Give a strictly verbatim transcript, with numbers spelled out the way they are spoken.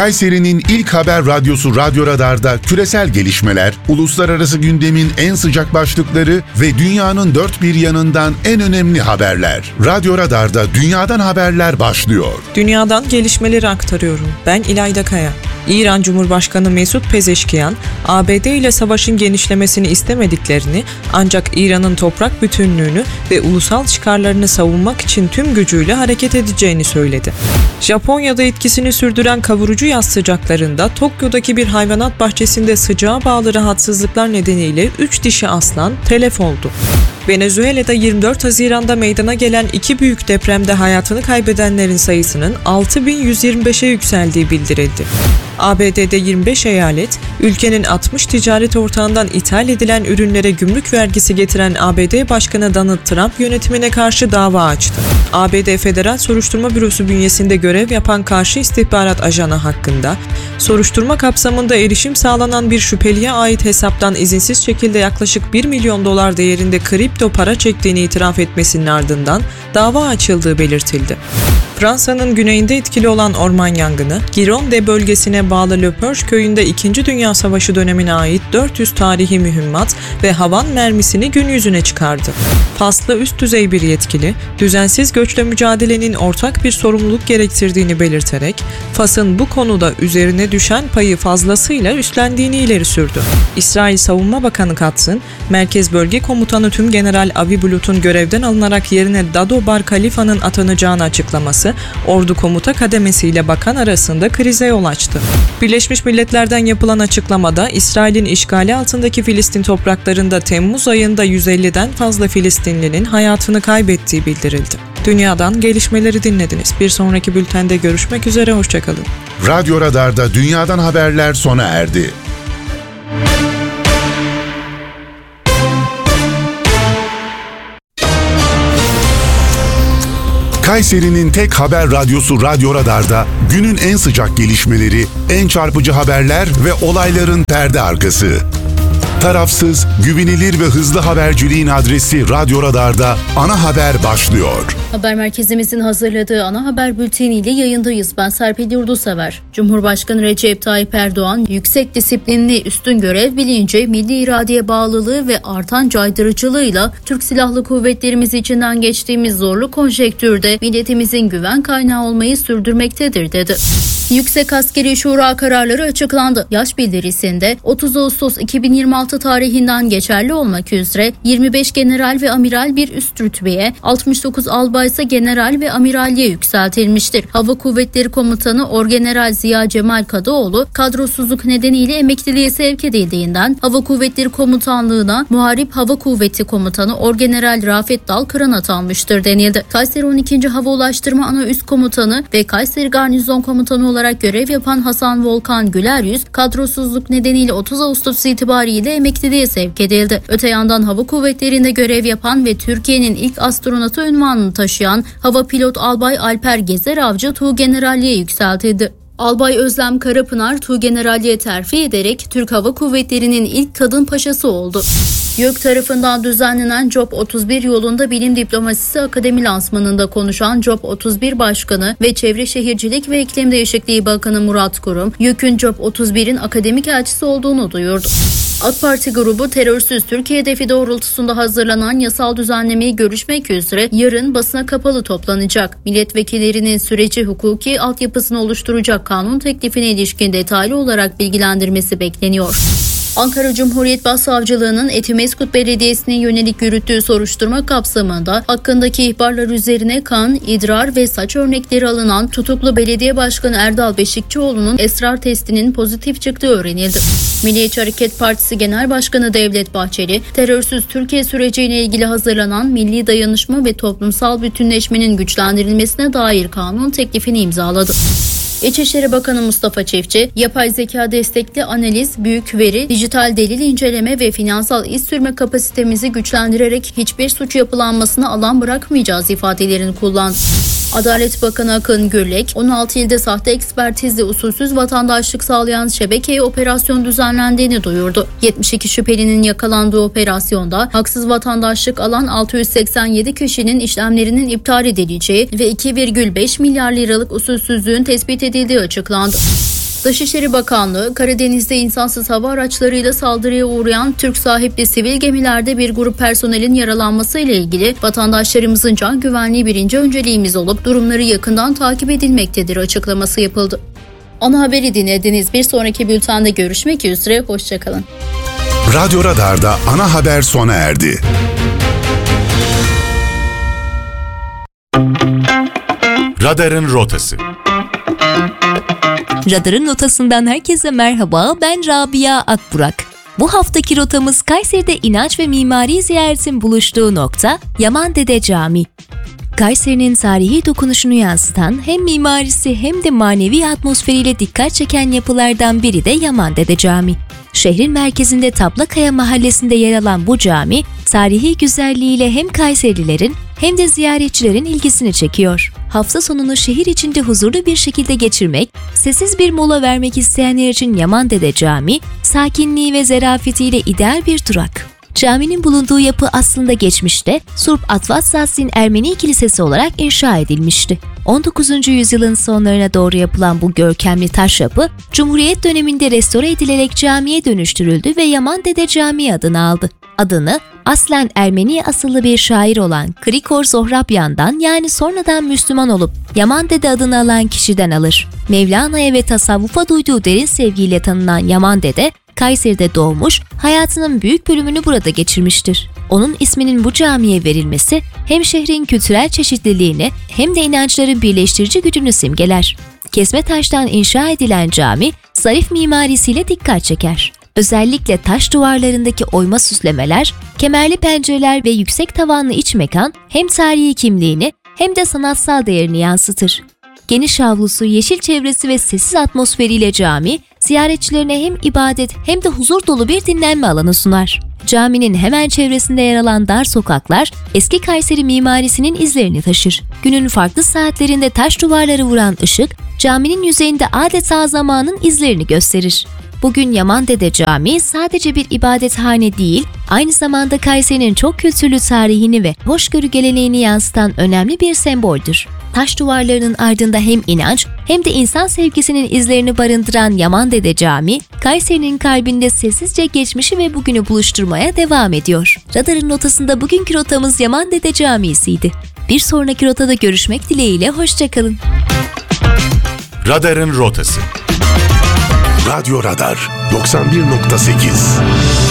Kayseri'nin ilk haber radyosu Radyo Radar'da küresel gelişmeler, uluslararası gündemin en sıcak başlıkları ve dünyanın dört bir yanından en önemli haberler. Radyo Radar'da dünyadan haberler başlıyor. Dünyadan gelişmeleri aktarıyorum. Ben İlayda Kaya. İran Cumhurbaşkanı Mesut Pezeşkiyan, A B D ile savaşın genişlemesini istemediklerini, ancak İran'ın toprak bütünlüğünü ve ulusal çıkarlarını savunmak için tüm gücüyle hareket edeceğini söyledi. Japonya'da etkisini sürdüren kavurucu yaz sıcaklarında Tokyo'daki bir hayvanat bahçesinde sıcağa bağlı rahatsızlıklar nedeniyle üç dişi aslan telef oldu. Venezuela'da yirmi dört Haziran'da meydana gelen iki büyük depremde hayatını kaybedenlerin sayısının altı bin yüz yirmi beşe yükseldiği bildirildi. A B D'de yirmi beş eyalet, ülkenin altmış ticaret ortağından ithal edilen ürünlere gümrük vergisi getiren A B D Başkanı Donald Trump yönetimine karşı dava açtı. A B D Federal Soruşturma Bürosu bünyesinde görev yapan karşı istihbarat ajanı hakkında, soruşturma kapsamında erişim sağlanan bir şüpheliye ait hesaptan izinsiz şekilde yaklaşık bir milyon dolar değerinde kripto para çektiğini itiraf etmesinin ardından dava açıldığı belirtildi. Fransa'nın güneyinde etkili olan orman yangını, Gironde bölgesine bağlı Le Perche köyünde İkinci Dünya Savaşı dönemine ait dört yüz tarihi mühimmat ve havan mermisini gün yüzüne çıkardı. Faslı üst düzey bir yetkili, düzensiz göçle mücadelenin ortak bir sorumluluk gerektirdiğini belirterek, Fas'ın bu konuda üzerine düşen payı fazlasıyla üstlendiğini ileri sürdü. İsrail Savunma Bakanı Katz'ın, Merkez Bölge Komutanı Tümgeneral Avi Bulut'un görevden alınarak yerine Dado Bar Khalifa'nın atanacağını açıklaması, ordu komuta kademesiyle bakan arasında krize yol açtı. Birleşmiş Milletler'den yapılan açıklamada, İsrail'in işgali altındaki Filistin topraklarında Temmuz ayında yüz elliden fazla Filistinlinin hayatını kaybettiği bildirildi. Dünyadan gelişmeleri dinlediniz. Bir sonraki bültende görüşmek üzere, hoşçakalın. Radyo Radar'da dünyadan haberler sona erdi. Kayseri'nin tek haber radyosu Radyo Radar'da günün en sıcak gelişmeleri, en çarpıcı haberler ve olayların perde arkası. Tarafsız, güvenilir ve hızlı haberciliğin adresi Radyo Radar'da ana haber başlıyor. Haber merkezimizin hazırladığı ana haber bülteniyle yayındayız. Ben Serpil Yurdusever. Cumhurbaşkanı Recep Tayyip Erdoğan, yüksek disiplinli üstün görev bilinci, milli iradeye bağlılığı ve artan caydırıcılığıyla Türk Silahlı Kuvvetlerimiz içinden geçtiğimiz zorlu konjektürde milletimizin güven kaynağı olmayı sürdürmektedir dedi. Yüksek Askeri Şura kararları açıklandı. Yaş bildirisinde otuz Ağustos iki bin yirmi altı tarihinden geçerli olmak üzere yirmi beş general ve amiral bir üst rütbeye, altmış dokuz albay ise general ve amiralliğe yükseltilmiştir. Hava Kuvvetleri Komutanı Orgeneral Ziya Cemal Kadıoğlu, kadrosuzluk nedeniyle emekliliğe sevk edildiğinden Hava Kuvvetleri Komutanlığı'na Muharip Hava Kuvveti Komutanı Orgeneral Rafet Dalkıran atanmıştır denildi. Kayseri on ikinci Hava Ulaştırma Ana Üst Komutanı ve Kayseri Garnizon Komutanı olarak görev yapan Hasan Volkan Güleryüz, kadrosuzluk nedeniyle otuz Ağustos itibariyle emekliliğe sevk edildi. Öte yandan Hava Kuvvetleri'nde görev yapan ve Türkiye'nin ilk astronotu unvanını taşıyan Hava Pilot Albay Alper Gezer Avcı Tuğgeneralliğe yükseltildi. Albay Özlem Karapınar Tuğgeneralliğe terfi ederek Türk Hava Kuvvetleri'nin ilk kadın paşası oldu. YÖK tarafından düzenlenen Job otuz bir yolunda bilim diplomasisi akademi lansmanında konuşan Job otuz bir Başkanı ve Çevre Şehircilik ve İklim Değişikliği Bakanı Murat Kurum, YÖK'ün Job otuz birin akademik elçisi olduğunu duyurdu. AK Parti grubu terörsüz Türkiye hedefi doğrultusunda hazırlanan yasal düzenlemeyi görüşmek üzere yarın basına kapalı toplanacak. Milletvekillerinin süreci hukuki altyapısını oluşturacak kanun teklifine ilişkin detaylı olarak bilgilendirmesi bekleniyor. Ankara Cumhuriyet Başsavcılığı'nın Etimeskut Belediyesi'ne yönelik yürüttüğü soruşturma kapsamında hakkındaki ihbarlar üzerine kan, idrar ve saç örnekleri alınan tutuklu Belediye Başkanı Erdal Beşikçioğlu'nun esrar testinin pozitif çıktığı öğrenildi. Milliyetçi Hareket Partisi Genel Başkanı Devlet Bahçeli, terörsüz Türkiye süreciyle ilgili hazırlanan milli dayanışma ve toplumsal bütünleşmenin güçlendirilmesine dair kanun teklifini imzaladı. İçişleri Bakanı Mustafa Çiftçi, yapay zeka destekli analiz, büyük veri, dijital delil inceleme ve finansal iz sürme kapasitemizi güçlendirerek hiçbir suç yapılanmasına alan bırakmayacağız ifadelerini kullandı. Adalet Bakanı Akın Gürlek, on altı ilde sahte ekspertizle usulsüz vatandaşlık sağlayan şebekeye operasyon düzenlendiğini duyurdu. yetmiş iki şüphelinin yakalandığı operasyonda haksız vatandaşlık alan altı yüz seksen yedi kişinin işlemlerinin iptal edileceği ve iki virgül beş milyar liralık usulsüzlüğün tespit edildiği açıklandı. Dışişleri Bakanlığı, Karadeniz'de insansız hava araçlarıyla saldırıya uğrayan Türk sahipli sivil gemilerde bir grup personelin yaralanması ile ilgili vatandaşlarımızın can güvenliği birinci önceliğimiz olup durumları yakından takip edilmektedir açıklaması yapıldı. Ana haberi dinlediniz. Bir sonraki bültende görüşmek üzere. Hoşçakalın. Radyo Radar'da ana haber sona erdi. Radarın rotası. Radarın rotasından herkese merhaba, ben Rabia Akburak. Bu haftaki rotamız Kayseri'de inanç ve mimari ziyaretin buluştuğu nokta Yamandede Camii. Kayseri'nin tarihi dokunuşunu yansıtan hem mimarisi hem de manevi atmosferiyle dikkat çeken yapılardan biri de Yamandede Camii. Şehrin merkezinde Tablakaya mahallesinde yer alan bu cami, tarihi güzelliğiyle hem Kayserilerin hem de ziyaretçilerin ilgisini çekiyor. Hafta sonunu şehir içinde huzurlu bir şekilde geçirmek, sessiz bir mola vermek isteyenler için Yamandede Camii, sakinliği ve zarafetiyle ideal bir durak. Caminin bulunduğu yapı aslında geçmişte Surp Atvatsasin Ermeni Kilisesi olarak inşa edilmişti. on dokuzuncu yüzyılın sonlarına doğru yapılan bu görkemli taş yapı, Cumhuriyet döneminde restore edilerek camiye dönüştürüldü ve Yamandede Camii adını aldı. Adını aslen Ermeni asıllı bir şair olan Krikor Zohrabyan'dan, yani sonradan Müslüman olup Yamandede adını alan kişiden alır. Mevlana'ya ve tasavvufa duyduğu derin sevgiyle tanınan Yamandede, Kayseri'de doğmuş, hayatının büyük bölümünü burada geçirmiştir. Onun isminin bu camiye verilmesi hem şehrin kültürel çeşitliliğini hem de inançların birleştirici gücünü simgeler. Kesme taştan inşa edilen cami, zarif mimarisiyle dikkat çeker. Özellikle taş duvarlarındaki oyma süslemeler, kemerli pencereler ve yüksek tavanlı iç mekan hem tarihi kimliğini hem de sanatsal değerini yansıtır. Geniş avlusu, yeşil çevresi ve sessiz atmosferiyle cami, ziyaretçilerine hem ibadet hem de huzur dolu bir dinlenme alanı sunar. Caminin hemen çevresinde yer alan dar sokaklar, eski Kayseri mimarisinin izlerini taşır. Günün farklı saatlerinde taş duvarları vuran ışık, caminin yüzeyinde adeta zamanın izlerini gösterir. Bugün Yamandede Camii sadece bir ibadethane değil, aynı zamanda Kayseri'nin çok kültürlü tarihini ve hoşgörü geleneğini yansıtan önemli bir semboldür. Taş duvarlarının ardında hem inanç hem de insan sevgisinin izlerini barındıran Yamandede Camii, Kayseri'nin kalbinde sessizce geçmişi ve bugünü buluşturmaya devam ediyor. Radarın rotasında bugünkü rotamız Yamandede Camii'siydi. Bir sonraki rotada görüşmek dileğiyle, hoşçakalın. Radarın rotası. Radyo Radar doksan bir nokta sekiz